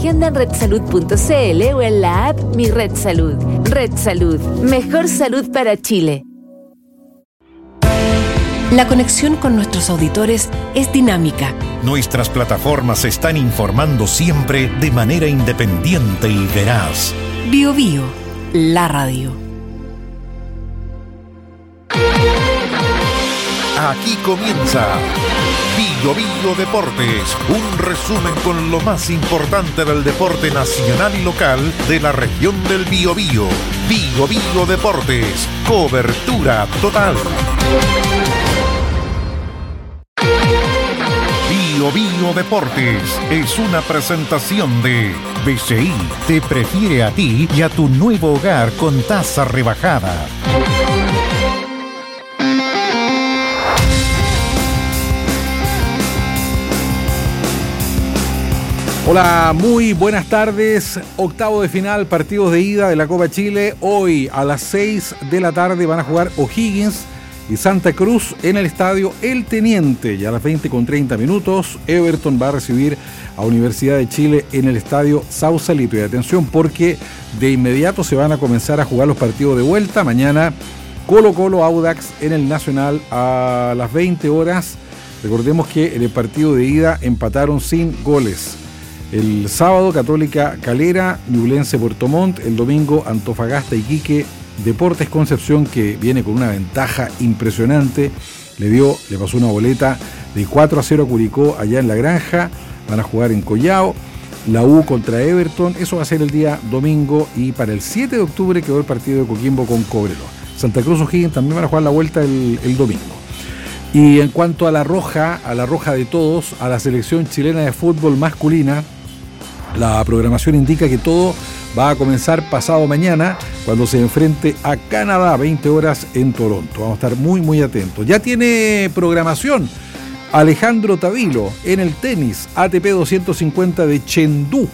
agenda en redsalud.cl o en la app Mi Red Salud. Red Salud, mejor salud para Chile. La conexión con nuestros auditores es dinámica. Nuestras plataformas están informando siempre de manera independiente y veraz. Bio Bio, la radio. Aquí comienza Bio Bio Deportes, un resumen con lo más importante del deporte nacional y local de la región del Biobío. Bio Bio Deportes, cobertura total. Bio Bio Deportes es una presentación de BCI. Te prefiere a ti y a tu nuevo hogar con tasa rebajada. Hola, muy buenas tardes. Octavo de final, partidos de ida de la Copa Chile. Hoy a las 6 de la tarde van a jugar O'Higgins y Santa Cruz en el estadio El Teniente. Y a las 20:30 Everton va a recibir a Universidad de Chile en el estadio Sausalito. Y atención, porque de inmediato se van a comenzar a jugar los partidos de vuelta. Mañana Colo-Colo Audax en el Nacional a las 20 horas. Recordemos que en el partido de ida empataron sin goles. El sábado Católica Calera, Ñublense Puerto Montt. El domingo Antofagasta Iquique. Deportes Concepción, que viene con una ventaja impresionante, le pasó una boleta de 4-0 a Curicó allá en La Granja. Van a jugar en Collao. La U contra Everton, eso va a ser el día domingo. Y para el 7 de octubre quedó el partido de Coquimbo con Cobreloa. Santa Cruz O'Higgins también van a jugar la vuelta el domingo. Y en cuanto a la roja de todos, a la selección chilena de fútbol masculina, la programación indica que todo va a comenzar pasado mañana cuando se enfrente a Canadá a 20 horas en Toronto. Vamos a estar muy muy atentos. Ya tiene programación Alejandro Tavilo en el tenis ATP 250 de Chengdu.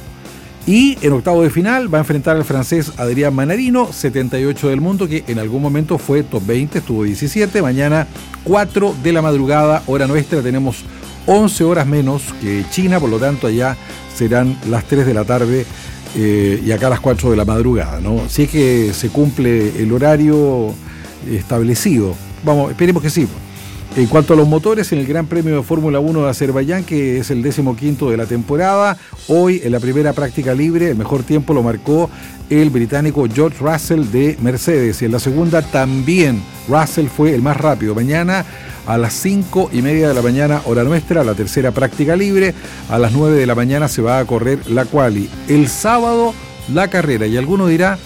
Y en octavo de final va a enfrentar al francés Adrián Manarino, 78 del mundo, que en algún momento fue top 20, estuvo 17. Mañana 4 de la madrugada, hora nuestra, tenemos 11 horas menos que China, por lo tanto allá serán las 3 de la tarde y acá a las 4 de la madrugada, ¿no? Si es que se cumple el horario establecido. Vamos, esperemos que sí. En cuanto a los motores, en el Gran Premio de Fórmula 1 de Azerbaiyán, que es el 15º de la temporada, hoy en la primera práctica libre, el mejor tiempo lo marcó el británico George Russell de Mercedes. Y en la segunda también Russell fue el más rápido. Mañana a las 5:30 de la mañana, hora nuestra, la tercera práctica libre. A las 9 de la mañana se va a correr la quali. El sábado, la carrera. Y alguno dirá,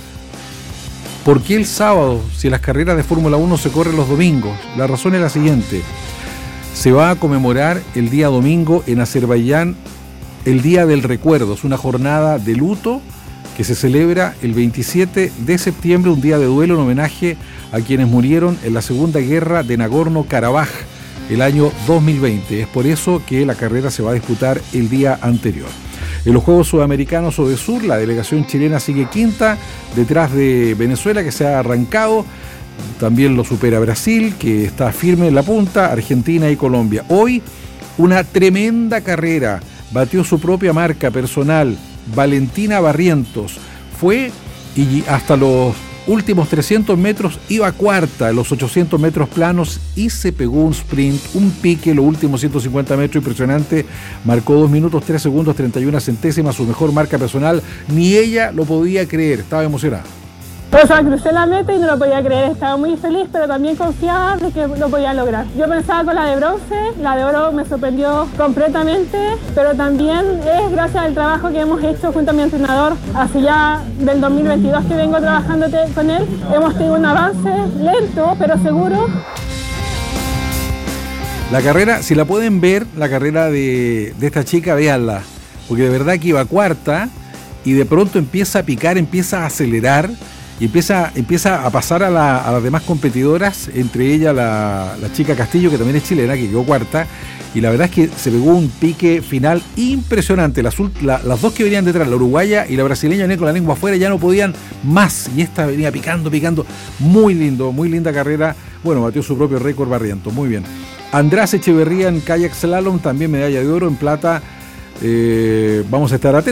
¿por qué el sábado si las carreras de Fórmula 1 se corren los domingos? La razón es la siguiente. Se va a conmemorar el día domingo en Azerbaiyán el Día del Recuerdo. Es una jornada de luto que se celebra el 27 de septiembre, un día de duelo en homenaje a quienes murieron en la Segunda Guerra de Nagorno-Karabaj el año 2020. Es por eso que la carrera se va a disputar el día anterior. En los Juegos Sudamericanos Odesur, la delegación chilena sigue quinta, detrás de Venezuela, que se ha arrancado. También lo supera Brasil, que está firme en la punta, Argentina y Colombia. Hoy, una tremenda carrera. Batió su propia marca personal, Valentina Barrientos. Fue y hasta los últimos 300 metros iba cuarta en los 800 metros planos y se pegó un sprint, un pique, los últimos 150 metros impresionante. Marcó 2 minutos 3 segundos 31 centésimas, su mejor marca personal. Ni ella lo podía creer, estaba emocionada. O sea, crucé la meta y no lo podía creer, estaba muy feliz, pero también confiada de que lo podía lograr. Yo pensaba con la de bronce, la de oro me sorprendió completamente, pero también es gracias al trabajo que hemos hecho junto a mi entrenador, hace ya del 2022 que vengo trabajando con él. Hemos tenido un avance lento, pero seguro. La carrera, si la pueden ver, la carrera de esta chica, véanla, porque de verdad que iba cuarta y de pronto empieza a picar, empieza a acelerar. Y empieza a pasar a las demás competidoras, entre ellas la chica Castillo, que también es chilena, que quedó cuarta, y la verdad es que se pegó un pique final impresionante. Las dos que venían detrás, la uruguaya y la brasileña, venían con la lengua afuera, ya no podían más, y esta venía picando, muy lindo, muy linda carrera. Bueno, batió su propio récord Barrientos, muy bien. András Echeverría en kayak slalom, también medalla de oro. En plata vamos a estar atentos.